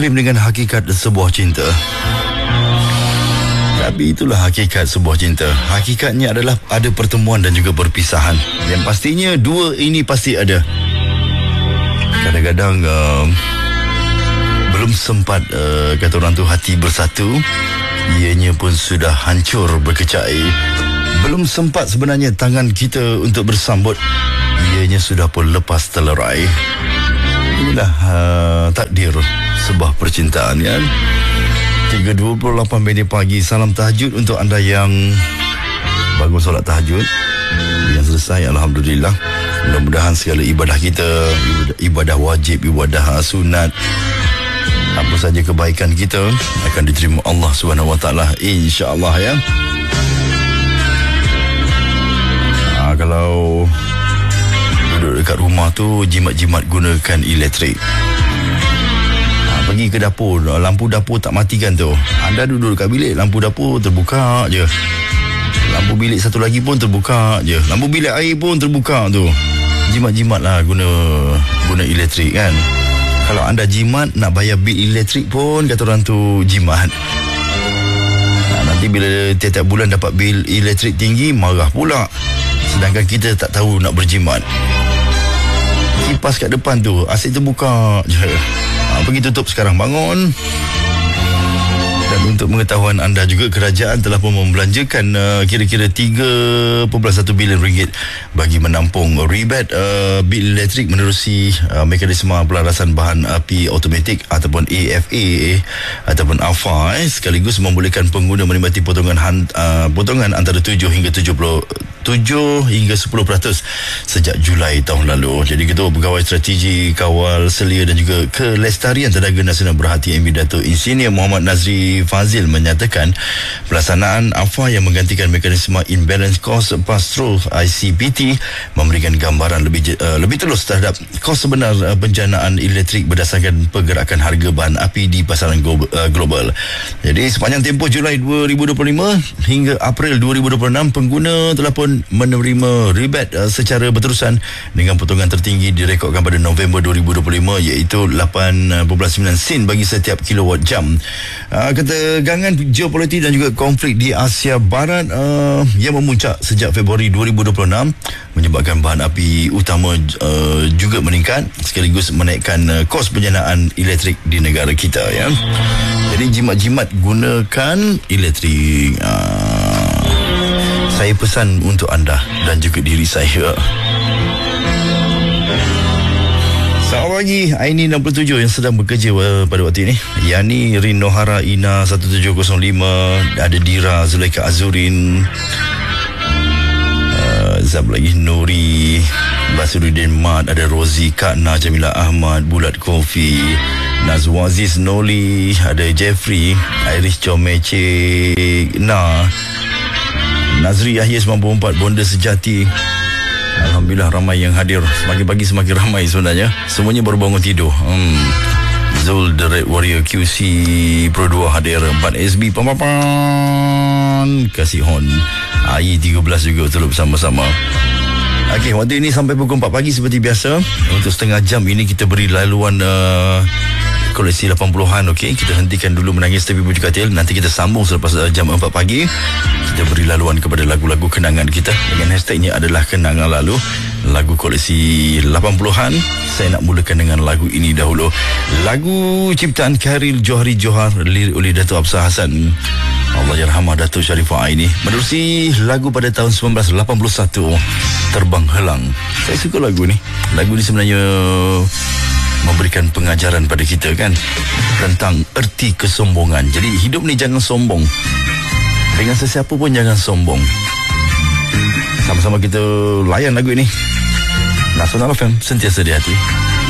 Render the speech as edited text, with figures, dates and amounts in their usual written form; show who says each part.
Speaker 1: Iklim dengan hakikat sebuah cinta. Tapi itulah hakikat sebuah cinta. Hakikatnya adalah ada pertemuan dan juga perpisahan. Yang pastinya dua ini pasti ada. Kadang-kadang belum sempat kata orang tu hati bersatu, ianya pun sudah hancur berkecai. Belum sempat sebenarnya tangan kita untuk bersambut, ianya sudah pun lepas terlerai. Inilah takdir sebuah percintaan, kan? 3.28 pagi. Salam tahajud untuk anda yang bangun solat tahajud, yang selesai, alhamdulillah. Mudah-mudahan segala ibadah kita, ibadah wajib, ibadah sunat, apa saja kebaikan kita akan diterima Allah Subhanahu Wa Taala, insya-Allah, ya. Kalau duduk dekat rumah tu, jimat-jimat gunakan elektrik. Pergi ke dapur, lampu dapur tak matikan tu, anda duduk dekat bilik, lampu dapur terbuka je. Lampu bilik satu lagi pun terbuka je. Lampu bilik air pun terbuka tu. Jimat-jimat lah guna elektrik, kan. Kalau anda jimat, nak bayar bil elektrik pun kata orang tu jimat. Nanti bila tiap-tiap bulan dapat bil elektrik tinggi, marah pula. Sedangkan kita tak tahu nak berjimat. Kipas kat depan tu asyik terbuka je. Pergi tutup sekarang, bangun. Dan untuk pengetahuan anda juga, kerajaan telah pun membelanjakan kira-kira 3.1 bilion ringgit bagi menampung rebate bil elektrik menerusi mekanisme pelarasan bahan api automatik ataupun AFA ataupun AFA, sekaligus membolehkan pengguna menikmati potongan antara 7 hingga 10% sejak Julai tahun lalu. Jadi Ketua Pegawai Strategi Kawal Selia dan juga Kelestarian Tenaga Nasional Berhati MB Dato' Insinyur Muhammad Nazri Fazil menyatakan pelaksanaan AFA yang menggantikan mekanisme Imbalance Cost Pass-Through ICPT memberikan gambaran lebih telus terhadap kos sebenar penjanaan elektrik berdasarkan pergerakan harga bahan api di pasaran global. Jadi sepanjang tempoh Julai 2025 hingga April 2026, pengguna telah pun menerima rebate secara berterusan dengan potongan tertinggi direkodkan pada November 2025, iaitu 8.9 sen bagi setiap kilowatt jam. Ketegangan geopolitik dan juga konflik di Asia Barat yang memuncak sejak Februari 2026 menyebabkan bahan api utama juga meningkat, sekaligus menaikkan kos penjanaan elektrik di negara kita, ya. Jadi jimat-jimat gunakan elektrik. Saya pesan untuk anda dan juga diri saya. Selamat pagi, Aini 67 yang sedang bekerja pada waktu ini. Yani Rinohara Ina 1705, ada Dira Zulaika Azurin, Zab lagi Nuri, Basuruddin Mat, ada Rozi Katna, Jamila Ahmad, Bulat Kofi, Nazwaziz Noli, ada Jeffrey, Iris Comece Nazri Yahya 94, Bonda Sejati. Alhamdulillah ramai yang hadir. Semakin pagi semakin ramai sebenarnya. Semuanya baru bangun tidur. Zul The Red Warrior QC Pro 2 hadir. 4 SB Pampapan kasih hon. AI 13 juga terus bersama-sama. Okey, waktu ini sampai pukul 4 pagi seperti biasa. Untuk setengah jam ini kita beri laluan koleksi 80-an. Okey, kita hentikan dulu menangis tepi pucuk katil. Nanti kita sambung selepas jam 4 pagi. Kita beri laluan kepada lagu-lagu kenangan kita dengan hashtagnya adalah kenangan lalu, lagu koleksi 80-an. Saya nak mulakan dengan lagu ini dahulu. Lagu ciptaan Khairil Johari Johar, lirik oleh Dato' Absar Hassan, Allah yarhamah Dato' Sharifah Aini, menerusi lagu pada tahun 1981, Terbang Helang. Saya suka lagu ni. Lagu ni sebenarnya memberikan pengajaran pada kita, kan, tentang erti kesombongan. Jadi hidup ni jangan sombong. Dengan sesiapa pun jangan sombong. Sama-sama kita layan lagu ini. Nasional FM, sentiasa di hati.